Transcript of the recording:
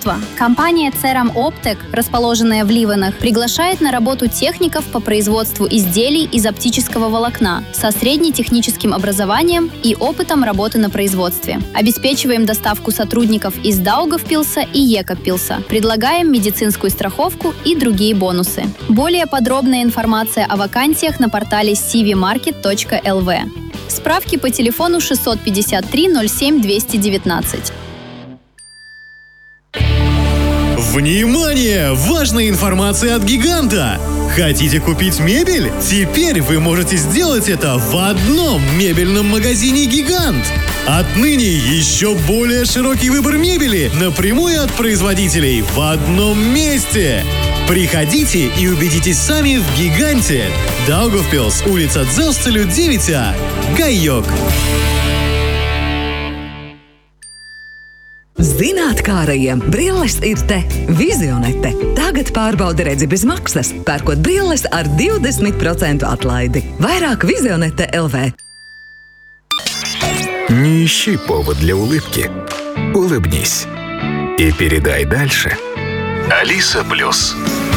производства. Компания Ceram Optek, расположенная в Ливанах, приглашает на работу техников по производству изделий из оптического волокна со среднетехническим образованием и опытом работы на производстве. Обеспечиваем доставку сотрудников из Даугавпилса и Екабпилса. Предлагаем медицинскую страховку и другие бонусы. Более подробная информация о вакансиях на портале cvmarket.lv. Справки по телефону 653 07 219. Внимание! Важная информация от «Гиганта». Хотите купить мебель? Теперь вы можете сделать это в одном мебельном магазине «Гигант». Отныне еще более широкий выбор мебели напрямую от производителей в одном месте. Приходите и убедитесь сами в «Гиганте». Даугавпилс, улица Дзелстелю, 9А. Гайок. Zinātkārajiem brilles ir te. Vizionete. Tagad pārbaudi redzi bez maksas, pērkot brilles ar 20% atlaidi. Vairāk Vizionete LV. Не ищи повод для улыбки. Улыбнись. И передай дальше. Алиса Плюс.